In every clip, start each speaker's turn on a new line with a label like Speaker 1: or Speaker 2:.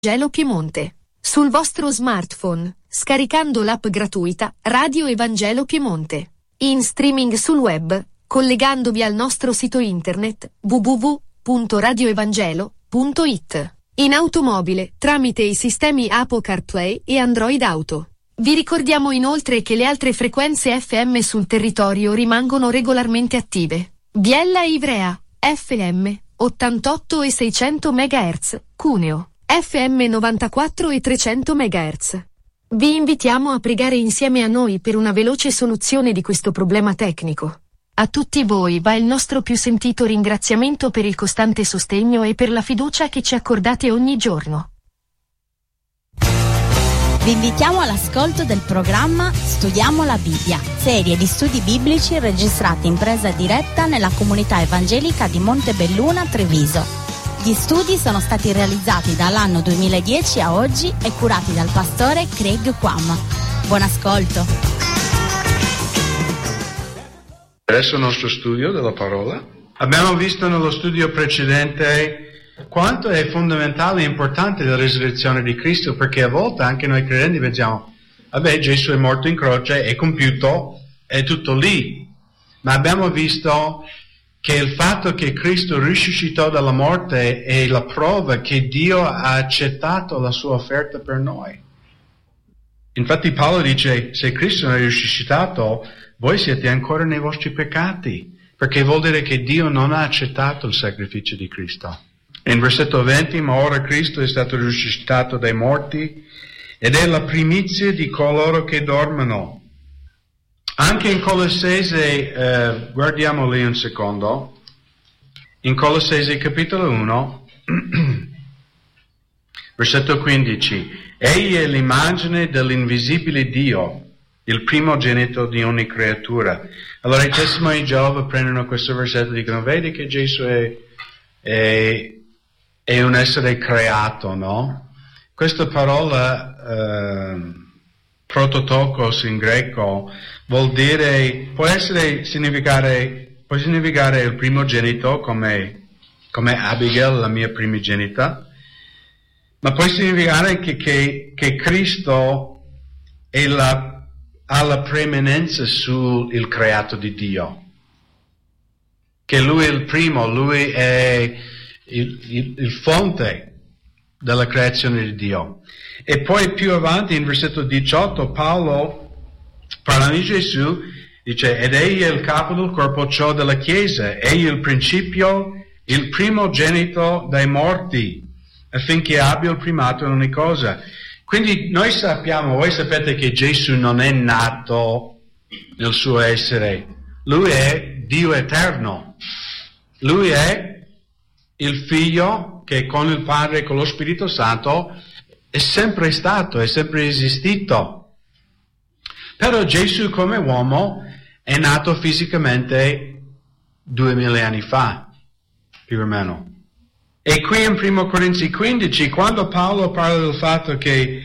Speaker 1: Vangelo Piemonte. Sul vostro smartphone, scaricando l'app gratuita Radio Evangelo Piemonte. In streaming sul web, collegandovi al nostro sito internet www.radioevangelo.it. In automobile, tramite i sistemi Apple CarPlay e Android Auto. Vi ricordiamo inoltre che le altre frequenze FM sul territorio rimangono regolarmente attive. Biella e Ivrea, FM 88 e 600 MHz, Cuneo, FM 94 e 300 MHz. Vi invitiamo a pregare insieme a noi per una veloce soluzione di questo problema tecnico. A tutti voi va il nostro più sentito ringraziamento per il costante sostegno e per la fiducia che ci accordate ogni giorno.
Speaker 2: Vi invitiamo all'ascolto del programma Studiamo la Bibbia, serie di studi biblici registrati in presa diretta nella comunità evangelica di Montebelluna, Treviso. Gli studi sono stati realizzati dall'anno 2010 a oggi e curati dal pastore Craig Quam. Buon ascolto.
Speaker 3: Adesso il nostro studio della parola. Abbiamo visto nello studio precedente quanto è fondamentale e importante la risurrezione di Cristo, perché a volte anche noi credenti pensiamo, vabbè, Gesù è morto in croce, è compiuto, è tutto lì. Ma abbiamo visto che il fatto che Cristo risuscitò dalla morte è la prova che Dio ha accettato la sua offerta per noi. Infatti Paolo dice, se Cristo non è risuscitato, voi siete ancora nei vostri peccati, perché vuol dire che Dio non ha accettato il sacrificio di Cristo. In versetto 20, ma ora Cristo è stato risuscitato dai morti ed è la primizia di coloro che dormono. Anche in Colossesi, guardiamo lì un secondo, in Colossesi capitolo 1, versetto 15, egli è l'immagine dell'invisibile Dio, il primogenito di ogni creatura. Allora i testimoni di Geova prendono questo versetto e dicono, vedi che Gesù è un essere creato, no? Questa parola prototokos in greco vuol dire, può significare il primogenito come Abigail, la mia primogenita, ma può significare che Cristo ha la preeminenza sul creato di Dio, che Lui è il primo, Lui è il fonte della creazione di Dio. E poi più avanti in versetto 18 Paolo, parlando di Gesù, dice, ed egli è il capo del corpo, ciò della Chiesa, egli è il principio, il primogenito dai morti, affinché abbia il primato in ogni cosa. Quindi noi sappiamo, voi sapete che Gesù non è nato nel suo essere, Lui è Dio eterno, Lui è il Figlio che con il Padre e con lo Spirito Santo è sempre stato, è sempre esistito. Però Gesù come uomo è nato fisicamente 2000 anni fa, più o meno. E qui in 1 Corinzi 15, quando Paolo parla del fatto che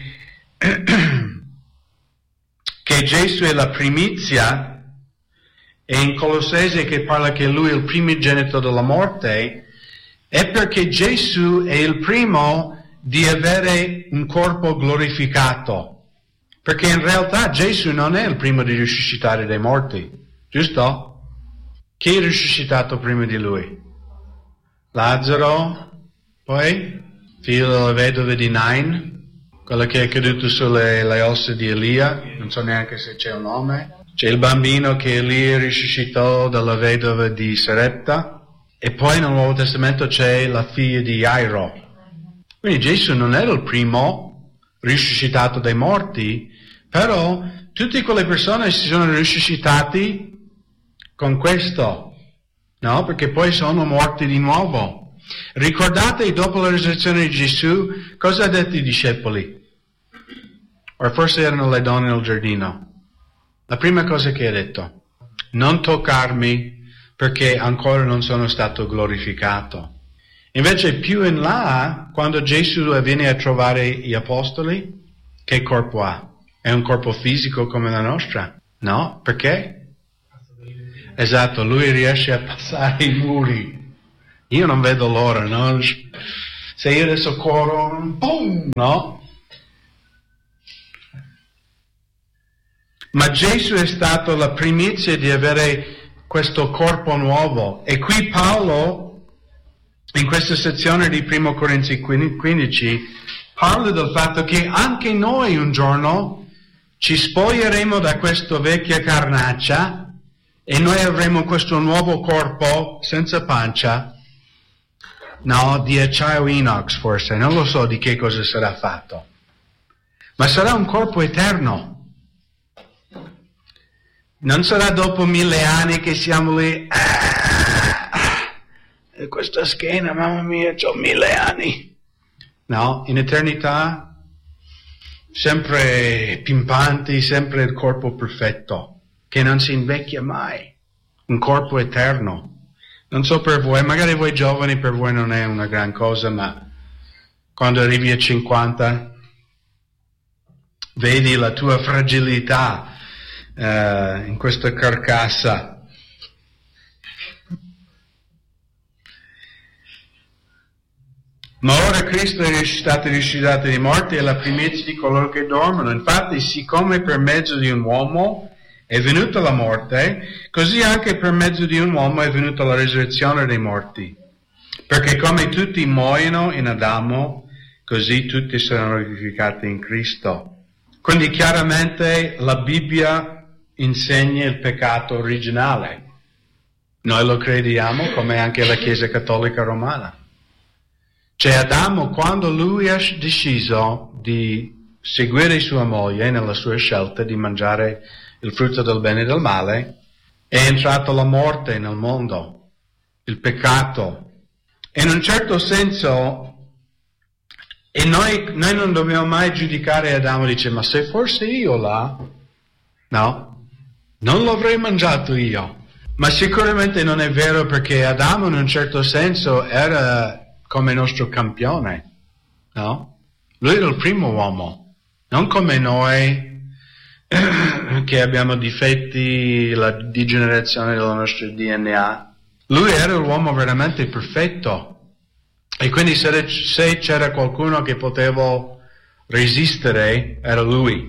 Speaker 3: Gesù è la primizia, e in Colossesi che parla che lui è il primogenito della morte, è perché Gesù è il primo di avere un corpo glorificato. Perché in realtà Gesù non è il primo di risuscitare dai morti, giusto? Chi è risuscitato prima di lui? Lazzaro, poi figlio della vedova di Nain, quello che è caduto sulle ossa di Elia, non so neanche se c'è un nome. C'è il bambino che Elia risuscitò dalla vedova di Sarepta. E poi nel Nuovo Testamento c'è la figlia di Jairo. Quindi Gesù non era il primo risuscitato dai morti, però tutte quelle persone si sono risuscitati con questo, no? Perché poi sono morti di nuovo. Ricordate, dopo la risurrezione di Gesù, cosa ha detto ai discepoli? O forse erano le donne nel giardino. La prima cosa che ha detto, non toccarmi, perché ancora non sono stato glorificato. Invece più in là, quando Gesù viene a trovare gli apostoli, che corpo ha? È un corpo fisico come la nostra? No? Perché? Esatto, lui riesce a passare i muri. Io non vedo l'ora, no? Se io adesso corro, boom, no? Ma Gesù è stato la primizia di avere questo corpo nuovo. E qui Paolo, in questa sezione di 1 Corinzi 15, parla del fatto che anche noi un giorno ci spoglieremo da questa vecchia carnaccia e noi avremo questo nuovo corpo senza pancia, no, di acciaio inox forse, non lo so di che cosa sarà fatto, ma sarà un corpo eterno. Non sarà dopo 1000 anni che siamo lì, questa schiena, mamma mia, c'ho 1000 anni. No, in eternità, sempre pimpanti, sempre il corpo perfetto, che non si invecchia mai, un corpo eterno. Non so per voi, magari voi giovani per voi non è una gran cosa, ma quando arrivi a 50, vedi la tua fragilità in questa carcassa. Ma ora Cristo è stato risuscitato dai morti e la primizia di coloro che dormono. Infatti, siccome per mezzo di un uomo è venuta la morte, così anche per mezzo di un uomo è venuta la risurrezione dei morti. Perché come tutti muoiono in Adamo, così tutti saranno vivificati in Cristo. Quindi chiaramente la Bibbia insegna il peccato originale. Noi lo crediamo, come anche la Chiesa Cattolica Romana. Cioè Adamo, quando lui ha deciso di seguire sua moglie nella sua scelta di mangiare il frutto del bene e del male, è entrata la morte nel mondo, il peccato. E in un certo senso, e noi non dobbiamo mai giudicare Adamo, dice, ma se forse io là, no, non l'avrei mangiato io. Ma sicuramente non è vero, perché Adamo in un certo senso era come il nostro campione, no? Lui era il primo uomo, non come noi che abbiamo difetti, la degenerazione del nostro DNA. Lui era l'uomo veramente perfetto, e quindi se c'era qualcuno che poteva resistere, era lui.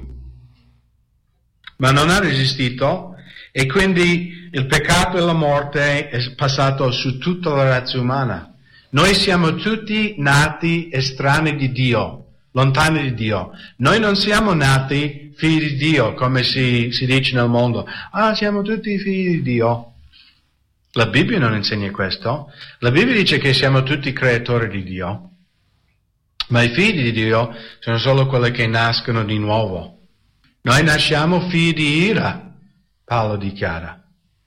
Speaker 3: Ma non ha resistito, e quindi il peccato e la morte è passato su tutta la razza umana. Noi siamo tutti nati estranei di Dio, lontani di Dio. Noi non siamo nati figli di Dio, come si dice nel mondo. Siamo tutti figli di Dio. La Bibbia non insegna questo. La Bibbia dice che siamo tutti creatori di Dio. Ma i figli di Dio sono solo quelli che nascono di nuovo. Noi nasciamo figli di ira, Paolo dichiara.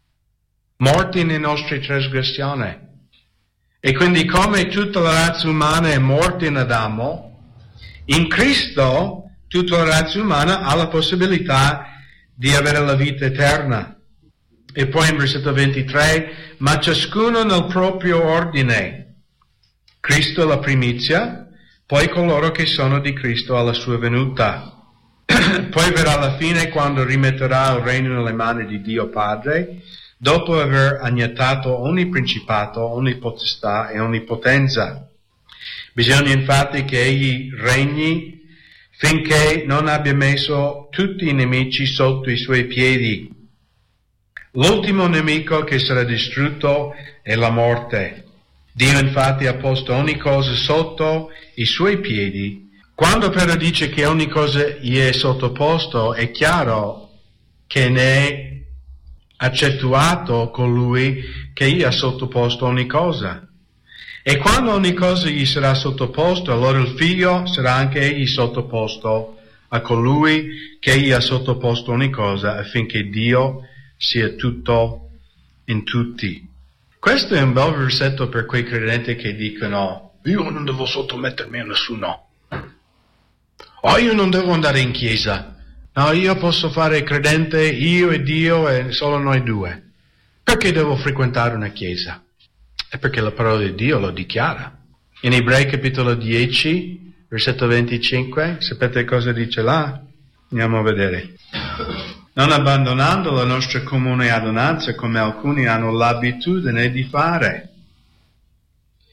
Speaker 3: Morti nelle nostre trasgressioni. E quindi come tutta la razza umana è morta in Adamo, in Cristo tutta la razza umana ha la possibilità di avere la vita eterna. E poi in versetto 23, ma ciascuno nel proprio ordine. Cristo la primizia, poi coloro che sono di Cristo alla sua venuta. Poi verrà la fine, quando rimetterà il regno nelle mani di Dio Padre, dopo aver annientato ogni principato, ogni potestà e ogni potenza. Bisogna infatti che egli regni finché non abbia messo tutti i nemici sotto i suoi piedi. L'ultimo nemico che sarà distrutto è la morte. Dio infatti ha posto ogni cosa sotto i suoi piedi. Quando però dice che ogni cosa gli è sottoposto, è chiaro che ne è accentuato colui che gli ha sottoposto ogni cosa. E quando ogni cosa gli sarà sottoposto, allora il figlio sarà anche egli sottoposto a colui che gli ha sottoposto ogni cosa, affinché Dio sia tutto in tutti. Questo è un bel versetto per quei credenti che dicono: io non devo sottomettermi a nessuno. Io non devo andare in chiesa. No, io posso fare credente, io e Dio e solo noi due. Perché devo frequentare una chiesa? È perché la parola di Dio lo dichiara. In Ebrei capitolo 10, versetto 25, sapete cosa dice là? Andiamo a vedere. Non abbandonando la nostra comune adunanza come alcuni hanno l'abitudine di fare,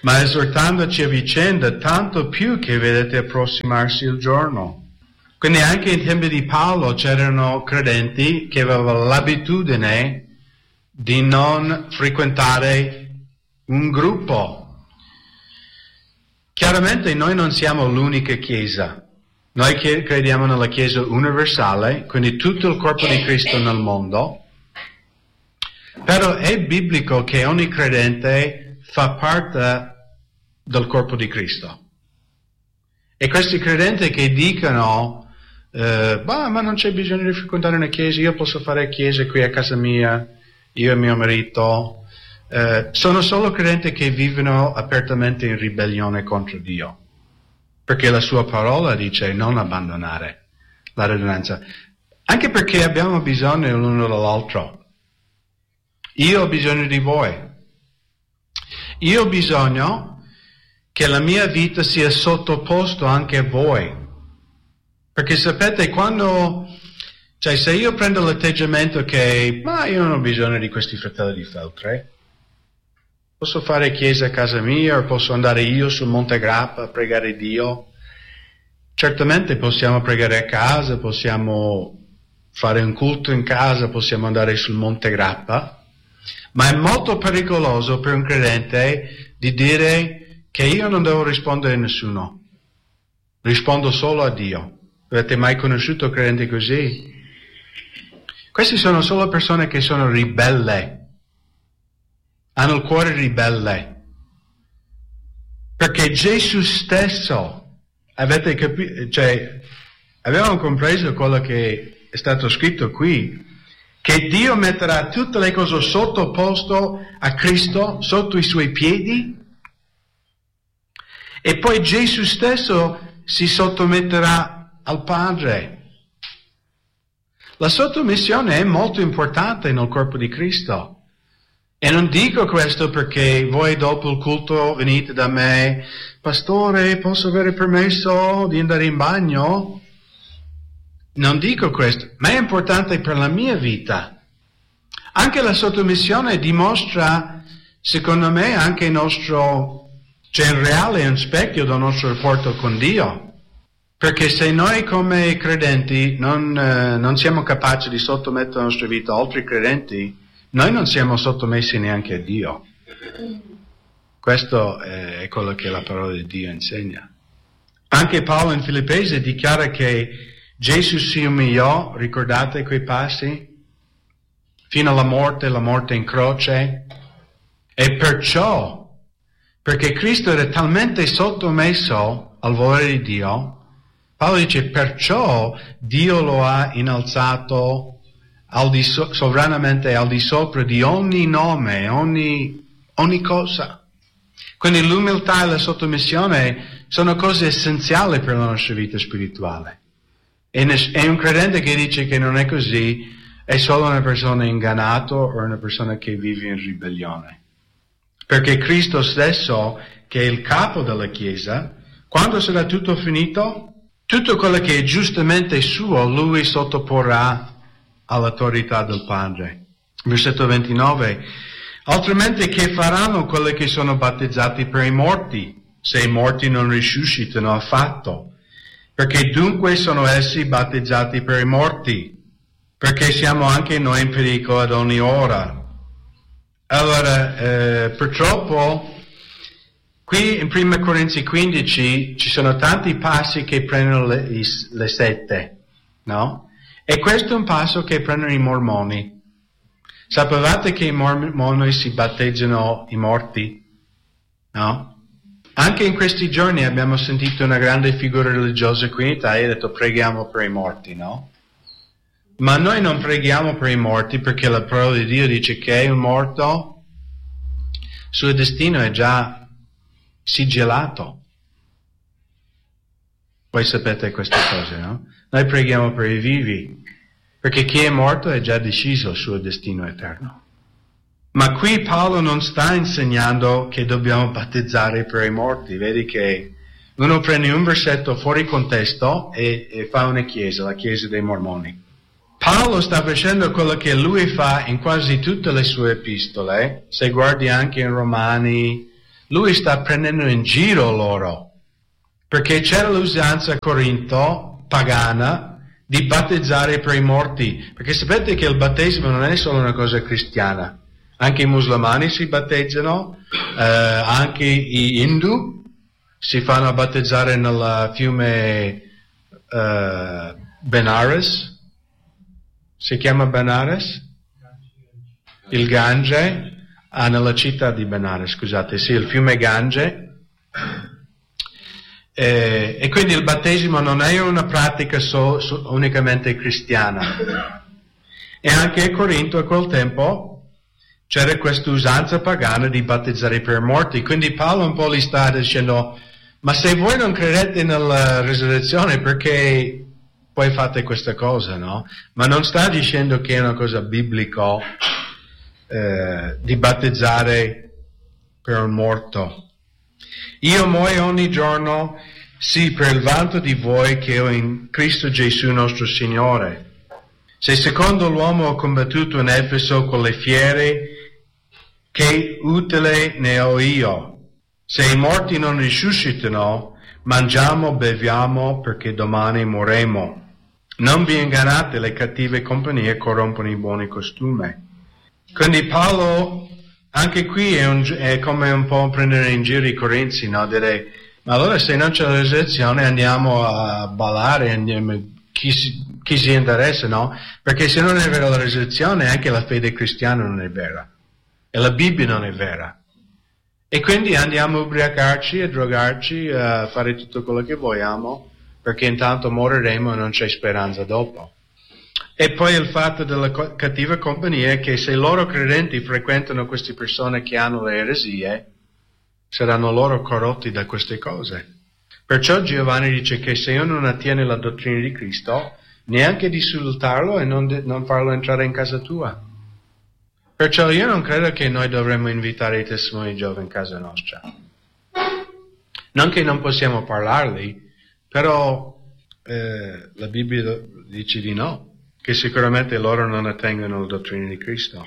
Speaker 3: ma esortandoci a vicenda, tanto più che vedete approssimarsi il giorno. Quindi anche in tempi di Paolo c'erano credenti che avevano l'abitudine di non frequentare un gruppo. Chiaramente noi non siamo l'unica Chiesa. Noi crediamo nella Chiesa universale, quindi tutto il corpo di Cristo nel mondo. Però è biblico che ogni credente fa parte del corpo di Cristo. E questi credenti che dicono ma non c'è bisogno di frequentare una chiesa, io posso fare chiesa qui a casa mia, io e mio marito, sono solo credenti che vivono apertamente in ribellione contro Dio, perché la sua parola dice non abbandonare la radunanza, anche perché abbiamo bisogno l'uno dell'altro. Io ho bisogno di voi, io ho bisogno che la mia vita sia sottoposto anche a voi. Perché sapete, se io prendo l'atteggiamento che, ma io non ho bisogno di questi fratelli di Feltre, posso fare chiesa a casa mia, o posso andare io sul Monte Grappa a pregare Dio. Certamente possiamo pregare a casa, possiamo fare un culto in casa, possiamo andare sul Monte Grappa, ma è molto pericoloso per un credente di dire che io non devo rispondere a nessuno, rispondo solo a Dio. Avete mai conosciuto credenti così? Questi sono solo persone che sono ribelle, hanno il cuore ribelle, perché Gesù stesso, avete capito, avevamo compreso quello che è stato scritto qui, che Dio metterà tutte le cose sottoposto a Cristo, sotto i suoi piedi, e poi Gesù stesso si sottometterà al Padre. La sottomissione è molto importante nel corpo di Cristo. E non dico questo perché voi dopo il culto venite da me, pastore, posso avere permesso di andare in bagno? Non dico questo, ma è importante per la mia vita. Anche la sottomissione dimostra, secondo me, anche il nostro, in reale è un specchio del nostro rapporto con Dio. Perché se noi come credenti non siamo capaci di sottomettere la nostra vita a altri credenti, noi non siamo sottomessi neanche a Dio. Questo è quello che la parola di Dio insegna. Anche Paolo in Filippesi dichiara che Gesù si umiliò, ricordate quei passi? Fino alla morte in croce. E perciò, perché Cristo era talmente sottomesso al volere di Dio, Paolo dice, perciò Dio lo ha innalzato sovranamente al di sopra di ogni nome, ogni cosa. Quindi l'umiltà e la sottomissione sono cose essenziali per la nostra vita spirituale. E un credente che dice che non è così è solo una persona ingannata o una persona che vive in ribellione. Perché Cristo stesso, che è il capo della Chiesa, quando sarà tutto finito, tutto quello che è giustamente suo, lui sottoporrà all'autorità del Padre. Versetto 29. Altrimenti che faranno quelli che sono battezzati per i morti, se i morti non risuscitano affatto? Perché dunque sono essi battezzati per i morti? Perché siamo anche noi in pericolo ad ogni ora. Allora, purtroppo, qui in 1 Corinzi 15 ci sono tanti passi che prendono le sette, no? E questo è un passo che prendono i mormoni. Sapevate che i mormoni si battezzano i morti? No? Anche in questi giorni abbiamo sentito una grande figura religiosa qui in Italia e ha detto preghiamo per i morti, no? Ma noi non preghiamo per i morti perché la parola di Dio dice che un morto, il suo destino è già sigillato. Voi sapete queste cose, no? Noi preghiamo per i vivi, perché chi è morto è già deciso il suo destino eterno. Ma qui Paolo non sta insegnando che dobbiamo battezzare per i morti. Vedi che uno prende un versetto fuori contesto e fa una chiesa, la chiesa dei mormoni. Paolo sta facendo quello che lui fa in quasi tutte le sue epistole. Se guardi anche in Romani, lui sta prendendo in giro loro, perché c'era l'usanza a Corinto, pagana, di battezzare per i morti, perché sapete che il battesimo non è solo una cosa cristiana, anche i musulmani si battezzano, anche gli Hindu si fanno battezzare nel fiume Benares, si chiama Benares? Il Gange, nella città di Benares, scusate, sì, il fiume Gange. E quindi il battesimo non è una pratica unicamente cristiana. E anche a Corinto a quel tempo c'era questa usanza pagana di battezzare per morti. Quindi Paolo un po' gli sta dicendo: ma se voi non credete nella risurrezione, perché poi fate questa cosa, no? Ma non sta dicendo che è una cosa biblica di battezzare per un morto. Io muoio ogni giorno, sì, per il vanto di voi che ho in Cristo Gesù nostro Signore. Se secondo l'uomo ho combattuto in Efeso con le fiere, che utile ne ho io? Se i morti non risuscitano, mangiamo, beviamo, perché domani morremo. Non vi ingannate, le cattive compagnie corrompono i buoni costumi. Quindi Paolo, anche qui è come un po' prendere in giro i corinzi, no? Dire, ma allora se non c'è la resurrezione andiamo a ballare, chi si interessa, no? Perché se non è vera la resurrezione, anche la fede cristiana non è vera. E la Bibbia non è vera. E quindi andiamo a ubriacarci, a drogarci, a fare tutto quello che vogliamo, perché intanto moriremo e non c'è speranza dopo. E poi il fatto della cattiva compagnia è che se loro credenti frequentano queste persone che hanno le eresie, saranno loro corrotti da queste cose. Perciò Giovanni dice che se uno non attiene la dottrina di Cristo, neanche di salutarlo e non farlo entrare in casa tua. Perciò io non credo che noi dovremmo invitare i testimoni di Geova in casa nostra. Non che non possiamo parlarli, però la Bibbia dice di no, che sicuramente loro non attengono la dottrina di Cristo.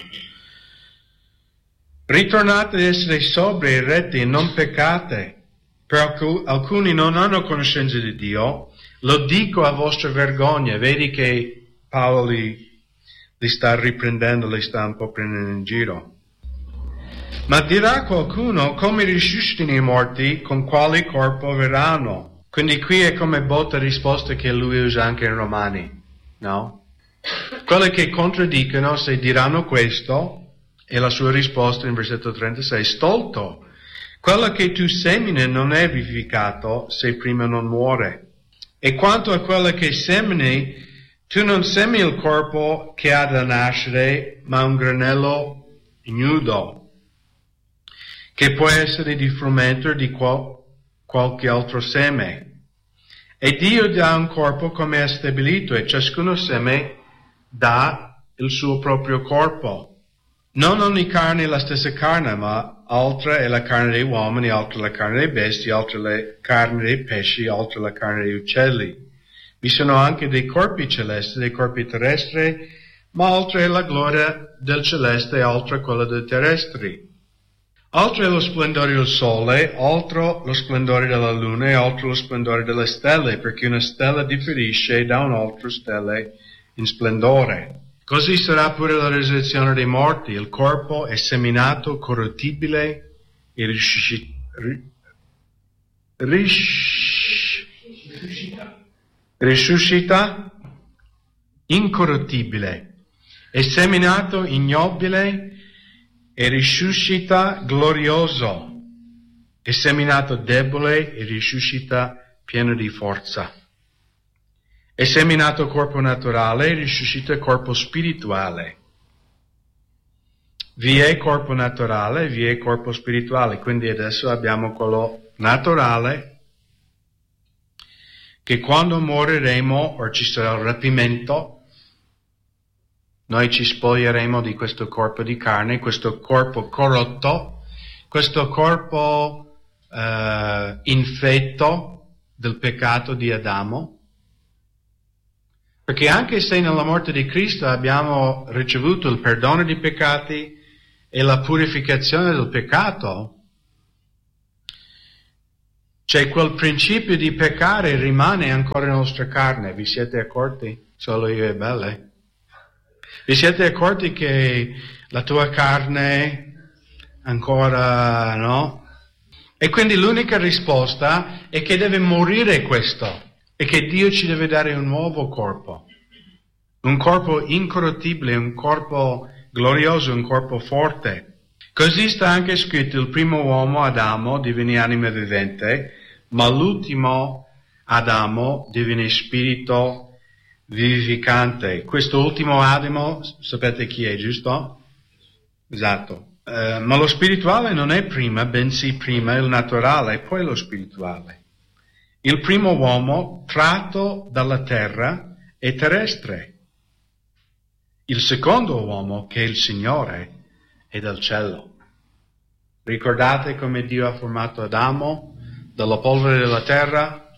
Speaker 3: Ritornate ad essere sobri e retti e non peccate, perché alcuni non hanno conoscenza di Dio. Lo dico a vostra vergogna. Vedi che Paolo li sta riprendendo, li sta un po' prendendo in giro. Ma dirà qualcuno: come risuscitano i morti, con quale corpo verranno? Quindi qui è come botta risposta che lui usa anche in Romani, no? Quelli che contraddicono, se diranno questo, e la sua risposta in versetto 36, stolto, quello che tu semini non è vivificato se prima non muore. E quanto a quello che semini, tu non semini il corpo che ha da nascere, ma un granello ignudo, che può essere di frumento di qualche altro seme. E Dio dà un corpo come ha stabilito, e ciascuno seme dà il suo proprio corpo. Non ogni carne è la stessa carne, ma altra è la carne degli uomini, altra la carne dei bestie, altra la carne dei pesci, altra la carne degli uccelli. Vi sono anche dei corpi celesti, dei corpi terrestri, ma altra è la gloria del celeste e altra quella dei terrestri. Altro è lo splendore del sole, altro lo splendore della luna e altro lo splendore delle stelle, perché una stella differisce da un'altra stella in splendore. Così sarà pure la risurrezione dei morti. Il corpo è seminato corruttibile e risuscita incorruttibile. È seminato ignobile e risuscita glorioso. È seminato debole e risuscita pieno di forza. È seminato corpo naturale e risuscita corpo spirituale. Vi è corpo naturale, vi è corpo spirituale. Quindi adesso abbiamo quello naturale, che quando moriremo o ci sarà il rapimento, noi ci spoglieremo di questo corpo di carne, questo corpo corrotto, questo corpo infetto del peccato di Adamo. Perché anche se nella morte di Cristo abbiamo ricevuto il perdono dei peccati e la purificazione del peccato, C'è quel principio di peccare rimane ancora nella nostra carne. Vi siete accorti? Solo io e Belle. Vi siete accorti che la tua carne ancora, no? E quindi l'unica risposta è che deve morire questo e che Dio ci deve dare un nuovo corpo. Un corpo incorruttibile, un corpo glorioso, un corpo forte. Così sta anche scritto: il primo uomo, Adamo, divenne anima vivente, ma l'ultimo, Adamo, divenne spirito vivificante. Questo ultimo Adamo, sapete chi è, giusto? Esatto. Ma lo spirituale non è prima, bensì prima il naturale e poi lo spirituale. Il primo uomo, tratto dalla terra, è terrestre. Il secondo uomo, che è il Signore, è dal cielo. Ricordate come Dio ha formato Adamo dalla polvere della terra?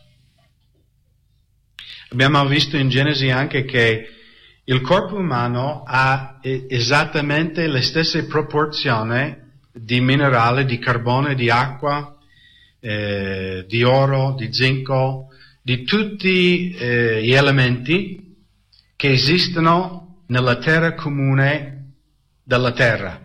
Speaker 3: Abbiamo visto in Genesi anche che il corpo umano ha esattamente le stesse proporzioni di minerale, di carbone, di acqua, di oro, di zinco, di tutti gli elementi che esistono nella terra comune della terra.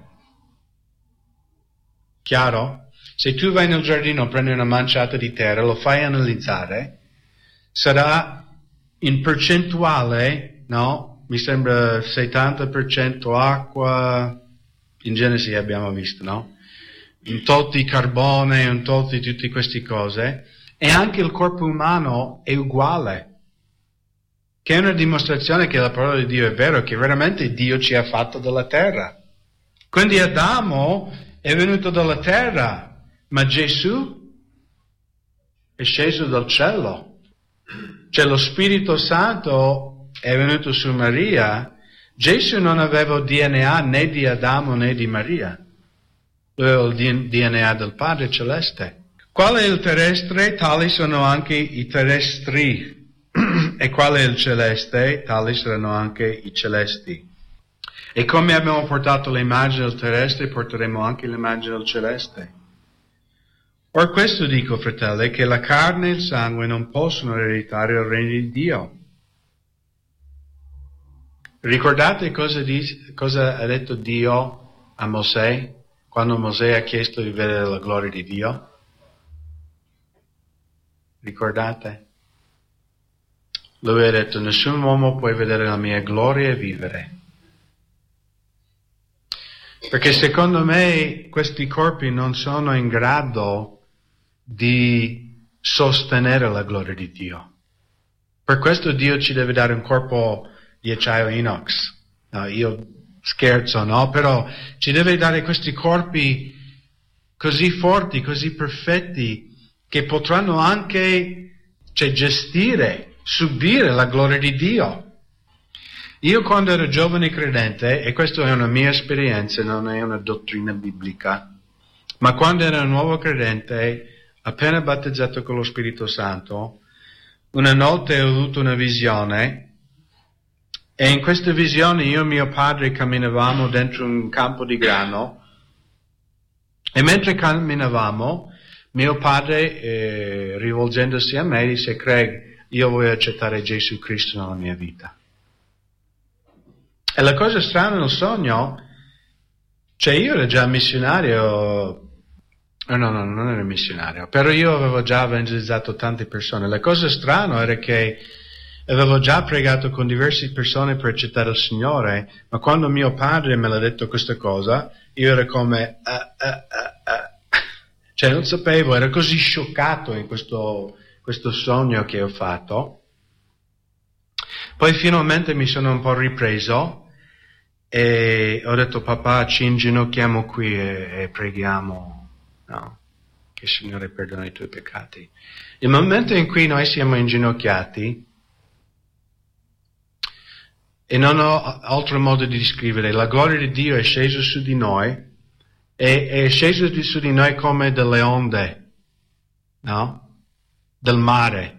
Speaker 3: Chiaro? Se tu vai nel giardino, prendi una manciata di terra, lo fai analizzare, sarà in percentuale, no? Mi sembra 70% acqua, in Genesi abbiamo visto, no? Un tot di carbone, un tot di tutte queste cose, e anche il corpo umano è uguale, che è una dimostrazione che la parola di Dio è vera, che veramente Dio ci ha fatto dalla terra. Quindi Adamo è venuto dalla terra, ma Gesù è sceso dal cielo. Cioè lo Spirito Santo è venuto su Maria. Gesù non aveva il DNA né di Adamo né di Maria. Lui aveva il DNA del Padre Celeste. Qual è il terrestre? Tali sono anche i terrestri. E qual è il celeste? Tali saranno anche i celesti. E come abbiamo portato l'immagine del terrestre, porteremo anche l'immagine del celeste. Or questo dico, fratelli, che la carne e il sangue non possono ereditare il regno di Dio. Ricordate cosa ha detto Dio a Mosè quando Mosè ha chiesto di vedere la gloria di Dio? Ricordate? Lui ha detto: nessun uomo può vedere la mia gloria e vivere. Perché secondo me questi corpi non sono in grado di sostenere la gloria di Dio. Per questo Dio ci deve dare un corpo di acciaio inox. No, io scherzo, no? Però ci deve dare questi corpi così forti, così perfetti, che potranno anche gestire, subire la gloria di Dio. Io quando ero giovane credente, e questa è una mia esperienza, non è una dottrina biblica, ma quando ero un nuovo credente, appena battezzato con lo Spirito Santo, una notte ho avuto una visione. E in questa visione io e mio padre camminavamo dentro un campo di grano, e mentre camminavamo mio padre, rivolgendosi a me, disse: Craig, io voglio accettare Gesù Cristo nella mia vita. E la cosa strana nel sogno, cioè io ero già missionario, no, non ero missionario, però io avevo già evangelizzato tante persone. La cosa strana era che avevo già pregato con diverse persone per accettare il Signore, ma quando mio padre me l'ha detto questa cosa, io ero come, cioè non sapevo, ero così scioccato in questo sogno che ho fatto. Poi finalmente mi sono un po' ripreso e ho detto: papà, ci inginocchiamo qui e preghiamo, no, che il Signore perdoni i tuoi peccati. Il momento in cui noi siamo inginocchiati, e non ho altro modo di descrivere, la gloria di Dio è scesa su di noi, è sceso su di noi come delle onde, no? Del mare.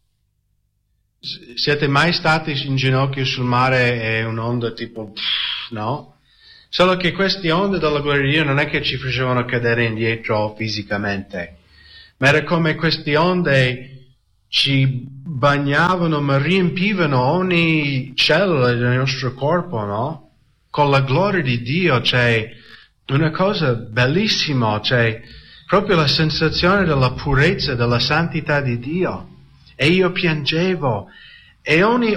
Speaker 3: Siete mai stati in ginocchio sul mare e un'onda tipo, no? Solo che queste onde della gloria di Dio non è che ci facevano cadere indietro fisicamente, ma era come queste onde ci bagnavano, ma riempivano ogni cellula del nostro corpo, no? Con la gloria di Dio, c'è una cosa bellissima, c'è proprio la sensazione della purezza, della santità di Dio. E io piangevo, e ogni